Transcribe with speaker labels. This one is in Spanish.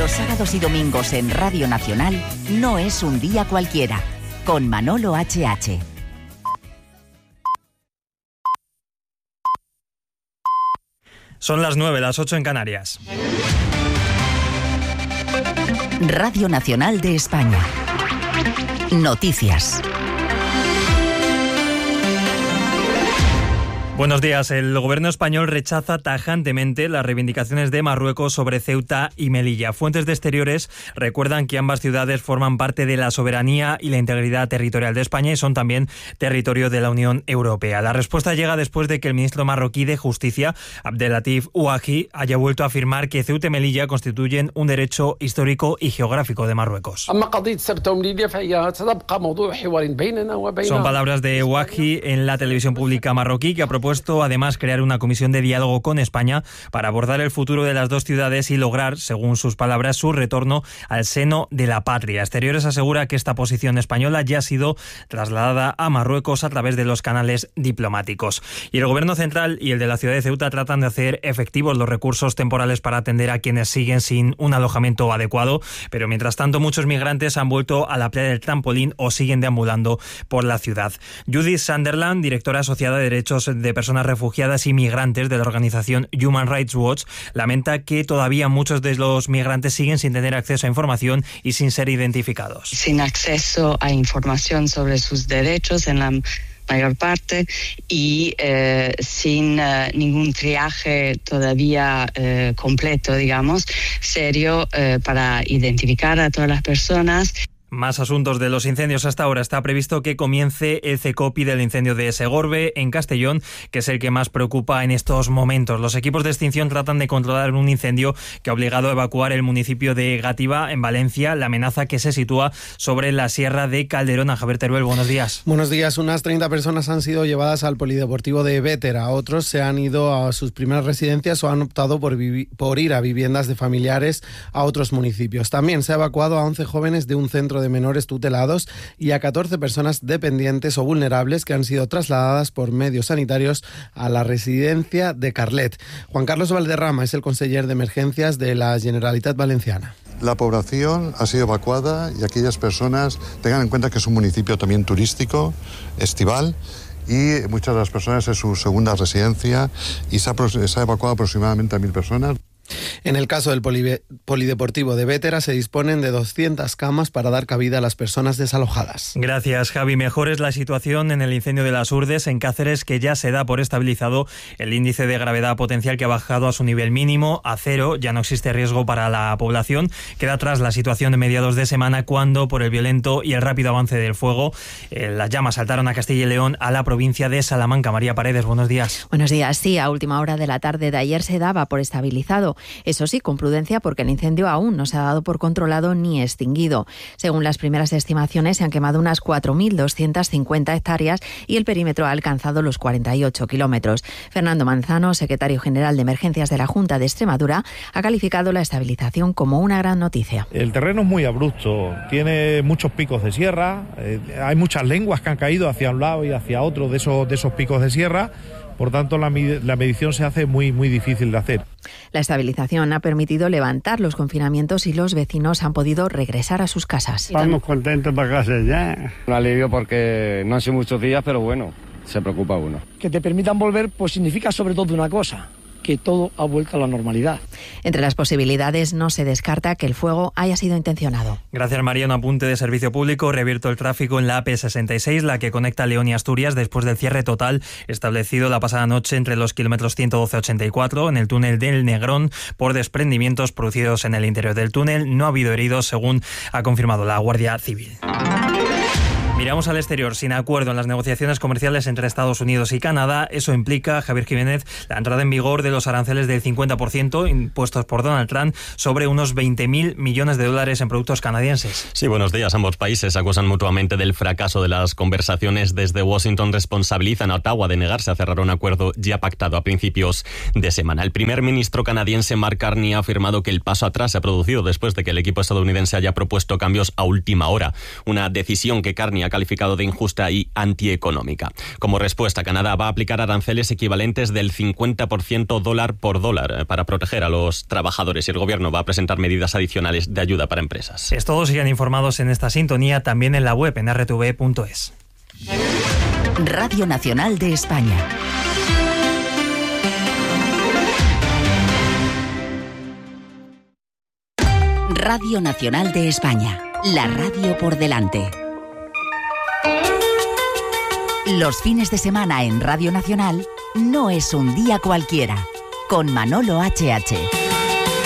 Speaker 1: Los sábados y domingos en Radio Nacional no es un día cualquiera, con Manolo H.H.
Speaker 2: Son las 9, las 8 en Canarias.
Speaker 1: Radio Nacional de España. Noticias.
Speaker 2: Buenos días. El gobierno español rechaza tajantemente las reivindicaciones de Marruecos sobre Ceuta y Melilla. Fuentes de Exteriores recuerdan que ambas ciudades forman parte de la soberanía y la integridad territorial de España y son también territorio de la Unión Europea. La respuesta llega después de que el ministro marroquí de Justicia, Abdelatif Ouahi, haya vuelto a afirmar que Ceuta y Melilla constituyen un derecho histórico y geográfico de Marruecos. Son palabras de Ouahi en la televisión pública marroquí, que ha propuesto además crear una comisión de diálogo con España para abordar el futuro de las dos ciudades y lograr, según sus palabras, su retorno al seno de la patria. Exteriores asegura que esta posición española ya ha sido trasladada a Marruecos a través de los canales diplomáticos. Y el gobierno central y el de la ciudad de Ceuta tratan de hacer efectivos los recursos temporales para atender a quienes siguen sin un alojamiento adecuado, pero mientras tanto muchos migrantes han vuelto a la playa del Trampolín o siguen deambulando por la ciudad. Judith Sunderland, directora asociada de Derechos de Personas Refugiadas y Migrantes de la organización Human Rights Watch, lamenta que todavía muchos de los migrantes siguen sin tener acceso a información y sin ser identificados.
Speaker 3: Sin acceso a información sobre sus derechos en la mayor parte y sin ningún triaje todavía completo, digamos, serio para identificar a todas las personas.
Speaker 2: Más asuntos de los incendios. Hasta ahora está previsto que comience el CECOPI del incendio de Segorbe, en Castellón, que es el que más preocupa en estos momentos. Los equipos de extinción tratan de controlar un incendio que ha obligado a evacuar el municipio de Gátiva, en Valencia, la amenaza que se sitúa sobre la sierra de Calderón. A Javier Teruel, buenos días.
Speaker 4: Buenos días. Unas 30 personas han sido llevadas al polideportivo de Bétera. Otros se han ido a sus primeras residencias o han optado por ir a viviendas de familiares a otros municipios. También se ha evacuado a 11 jóvenes de un centro de menores tutelados y a 14 personas dependientes o vulnerables que han sido trasladadas por medios sanitarios a la residencia de Carlet. Juan Carlos Valderrama es el conseller de Emergencias de la Generalitat Valenciana.
Speaker 5: La población ha sido evacuada y aquellas personas tengan en cuenta que es un municipio también turístico, estival, y muchas de las personas es su segunda residencia y se ha evacuado aproximadamente a 1.000 personas.
Speaker 4: En el caso del polideportivo de Bétera se disponen de 200 camas para dar cabida a las personas desalojadas.
Speaker 2: Gracias, Javi. Mejor es la situación en el incendio de las Urdes, en Cáceres, que ya se da por estabilizado el índice de gravedad potencial, que ha bajado a su nivel mínimo, a 0. Ya no existe riesgo para la población. Queda atrás la situación de mediados de semana, cuando, por el violento y el rápido avance del fuego, las llamas saltaron a Castilla y León, a la provincia de Salamanca. María Paredes, buenos días.
Speaker 6: Buenos días. Sí, a última hora de la tarde de ayer se daba por estabilizado. Eso sí, con prudencia, porque el incendio aún no se ha dado por controlado ni extinguido. Según las primeras estimaciones, se han quemado unas 4.250 hectáreas y el perímetro ha alcanzado los 48 kilómetros. Fernando Manzano, secretario general de Emergencias de la Junta de Extremadura, ha calificado la estabilización como una gran noticia.
Speaker 7: El terreno es muy abrupto, tiene muchos picos de sierra, hay muchas lenguas que han caído hacia un lado y hacia otro de esos picos de sierra. Por tanto, la medición se hace muy difícil de hacer.
Speaker 6: La estabilización ha permitido levantar los confinamientos y los vecinos han podido regresar a sus casas.
Speaker 8: Estamos contentos para casa ya.
Speaker 9: Un alivio porque no han sido muchos días, pero bueno, se preocupa uno.
Speaker 10: Que te permitan volver, pues significa sobre todo una cosa: que todo ha vuelto a la normalidad.
Speaker 6: Entre las posibilidades no se descarta que el fuego haya sido intencionado.
Speaker 2: Gracias, María. Un apunte de servicio público. Reabierto el tráfico en la AP66, la que conecta León y Asturias, después del cierre total establecido la pasada noche entre los kilómetros 112-84 en el túnel del Negrón por desprendimientos producidos en el interior del túnel. No ha habido heridos, según ha confirmado la Guardia Civil. Miramos al exterior. Sin acuerdo en las negociaciones comerciales entre Estados Unidos y Canadá, eso implica, Javier Jiménez, la entrada en vigor de los aranceles del 50% impuestos por Donald Trump sobre unos 20.000 millones de dólares en productos canadienses.
Speaker 11: Sí, buenos días. Ambos países acusan mutuamente del fracaso de las conversaciones. Desde Washington responsabilizan a Ottawa de negarse a cerrar un acuerdo ya pactado a principios de semana. El primer ministro canadiense Mark Carney ha afirmado que el paso atrás se ha producido después de que el equipo estadounidense haya propuesto cambios a última hora. Una decisión que Carney ha calificado de injusta y antieconómica. Como respuesta, Canadá va a aplicar aranceles equivalentes del 50% dólar por dólar para proteger a los trabajadores, y el gobierno va a presentar medidas adicionales de ayuda para empresas.
Speaker 2: Es todo, sigan informados en esta sintonía, también en la web en rtv.es.
Speaker 1: Radio Nacional de España. Radio Nacional de España, la radio por delante. Los fines de semana en Radio Nacional no es un día cualquiera, con Manolo HH.